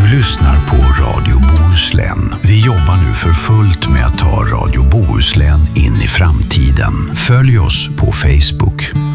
lyssnar på Radio Bohuslän. Vi jobbar nu för fullt med att ta Radio Bohuslän in i framtiden. Följ oss på Facebook.